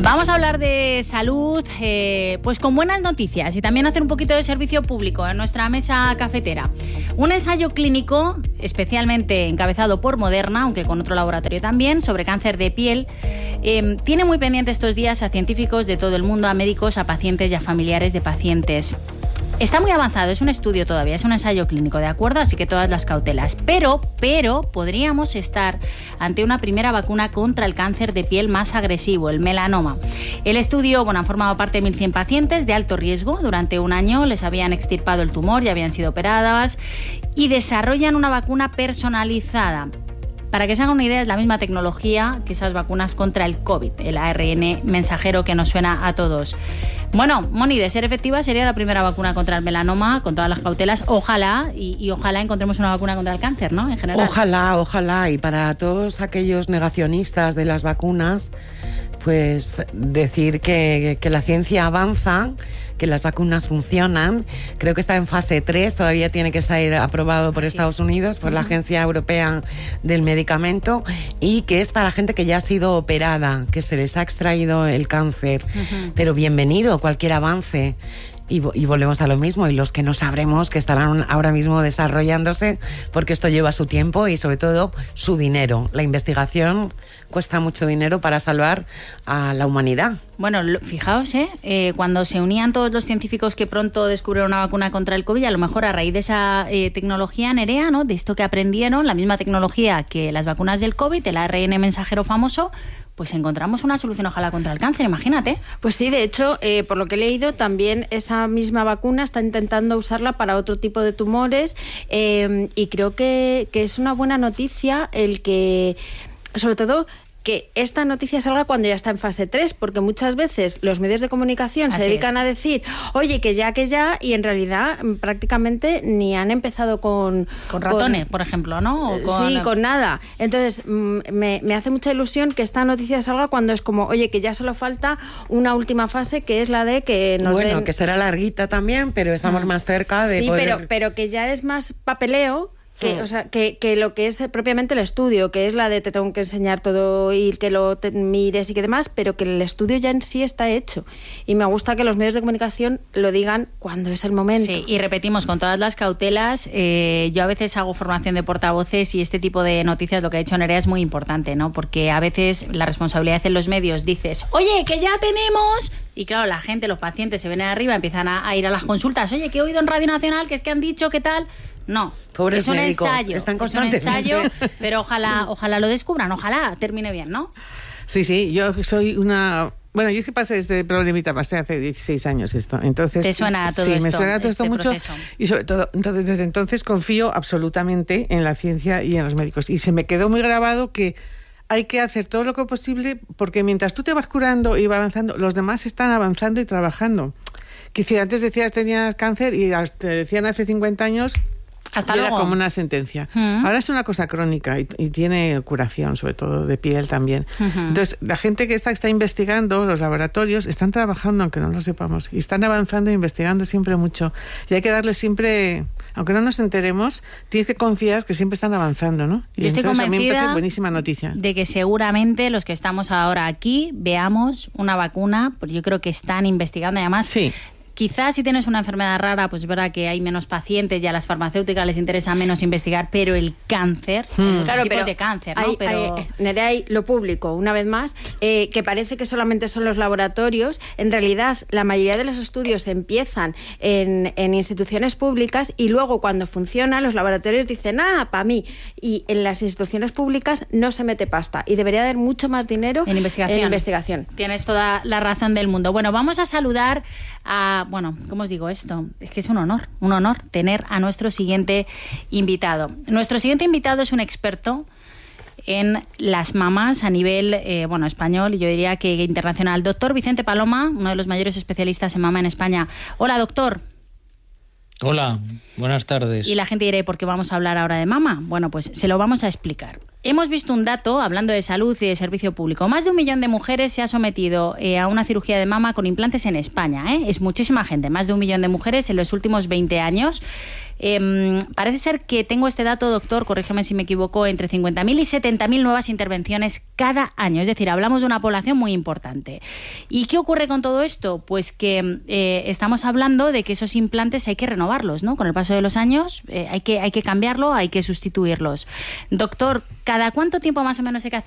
Vamos a hablar de salud, pues con buenas noticias y también hacer un poquito de servicio público en nuestra mesa cafetera. Un ensayo clínico, especialmente encabezado por Moderna, aunque con otro laboratorio también, sobre cáncer de piel, tiene muy pendiente estos días a científicos de todo el mundo, a médicos, a pacientes y a familiares de pacientes. Está muy avanzado, es un estudio todavía, es un ensayo clínico, ¿de acuerdo? Así que todas las cautelas. Pero podríamos estar ante una primera vacuna contra el cáncer de piel más agresivo, el melanoma. El estudio, ha formado parte de 1.100 pacientes de alto riesgo. Durante un año les habían extirpado el tumor, ya habían sido operadas y desarrollan una vacuna personalizada. Para que se hagan una idea, es la misma tecnología que esas vacunas contra el COVID, el ARN mensajero que nos suena a todos. Bueno, Moni, de ser efectiva, sería la primera vacuna contra el melanoma, con todas las cautelas. Ojalá, y ojalá encontremos una vacuna contra el cáncer, ¿no? En general. Ojalá. Y para todos aquellos negacionistas de las vacunas, pues decir que la ciencia avanza, que las vacunas funcionan. Creo que está en fase 3, todavía tiene que ser aprobado por Estados Unidos, por la Agencia Europea del Medicamento, y que es para gente que ya ha sido operada, que se les ha extraído el cáncer. Pero bienvenido cualquier avance. Y volvemos a lo mismo, y los que no sabremos, que estarán ahora mismo desarrollándose, porque esto lleva su tiempo y sobre todo su dinero. La investigación cuesta mucho dinero para salvar a la humanidad. Bueno, fijaos, cuando se unían todos los científicos que pronto descubrieron una vacuna contra el COVID, a lo mejor a raíz de esa tecnología, Nerea, ¿no? De esto que aprendieron, la misma tecnología que las vacunas del COVID, el ARN mensajero famoso, pues encontramos una solución ojalá contra el cáncer, imagínate. Pues sí, de hecho, por lo que he leído, también esa misma vacuna está intentando usarla para otro tipo de tumores, y creo que es una buena noticia el que, sobre todo, que esta noticia salga cuando ya está en fase 3, porque muchas veces los medios de comunicación se dedican a decir, oye, que ya, y en realidad prácticamente ni han empezado con ratones, por ejemplo, ¿no? Con nada. Entonces, me hace mucha ilusión que esta noticia salga cuando es como, oye, que ya solo falta una última fase, que es la de que nos den... que será larguita también, pero estamos más cerca de poder... Sí, pero que ya es más papeleo. Que lo que es propiamente el estudio, que es la de te tengo que enseñar todo y que lo mires y que demás, pero que el estudio ya en sí está hecho. Y me gusta que los medios de comunicación lo digan cuando es el momento. Sí, y repetimos, con todas las cautelas, yo a veces hago formación de portavoces y este tipo de noticias, lo que ha dicho Nerea, es muy importante, ¿no? Porque a veces la responsabilidad en los medios dices, oye, que ya tenemos... Y claro, la gente, los pacientes se vienen arriba, empiezan a ir a las consultas. Oye, que he oído en Radio Nacional que es que han dicho qué tal... No, pobres es un médicos, ensayo, están es un ensayo, pero ojalá lo descubran, ojalá termine bien, ¿no? Sí, yo soy una... Bueno, yo es que pasé este problemita, pasé hace 16 años esto. Entonces, ¿te suena todo esto? Sí, me suena todo esto mucho. Proceso. Y sobre todo, desde entonces confío absolutamente en la ciencia y en los médicos. Y se me quedó muy grabado que hay que hacer todo lo que posible, porque mientras tú te vas curando y vas avanzando, los demás están avanzando y trabajando. Que si antes decías tenías cáncer y te decían hace 50 años... Hasta era luego. Como una sentencia. Ahora es una cosa crónica y tiene curación, sobre todo de piel también. Entonces, la gente que está investigando, los laboratorios, están trabajando, aunque no lo sepamos, y están avanzando e investigando siempre mucho. Y hay que darles siempre, aunque no nos enteremos, tienes que confiar que siempre están avanzando, ¿no? Y yo estoy entonces, a mí me parece buenísima noticia de que seguramente los que estamos ahora aquí veamos una vacuna, porque yo creo que están investigando, y además... Sí. Quizás si tienes una enfermedad rara, pues es verdad que hay menos pacientes y a las farmacéuticas les interesa menos investigar, pero el cáncer, claro, tipos de cáncer, ¿no? Nerea, hay lo público, una vez más, que parece que solamente son los laboratorios. En realidad, la mayoría de los estudios empiezan en instituciones públicas y luego cuando funciona, los laboratorios dicen, para mí. Y en las instituciones públicas no se mete pasta y debería haber mucho más dinero en investigación. Tienes toda la razón del mundo. Bueno, vamos a saludar a... Bueno, ¿cómo os digo esto? Es que es un honor tener a nuestro siguiente invitado. Nuestro siguiente invitado es un experto en las mamas a nivel español y yo diría que internacional. Doctor Vicente Paloma, uno de los mayores especialistas en mama en España. Hola, doctor. Hola, buenas tardes. Y la gente dirá, ¿por qué vamos a hablar ahora de mama? Bueno, pues se lo vamos a explicar. Hemos visto un dato, hablando de salud y de servicio público. Más de 1 millón de mujeres se ha sometido a una cirugía de mama con implantes en España. Es muchísima gente, más de 1 millón de mujeres en los últimos 20 años. Parece ser que tengo este dato, doctor, corrígeme si me equivoco, entre 50.000 y 70.000 nuevas intervenciones cada año. Es decir, hablamos de una población muy importante. ¿Y qué ocurre con todo esto? Pues que estamos hablando de que esos implantes hay que renovarlos, ¿no? Con el paso de los años hay que cambiarlo, hay que sustituirlos. Doctor, ¿cada cuánto tiempo más o menos hay que hacer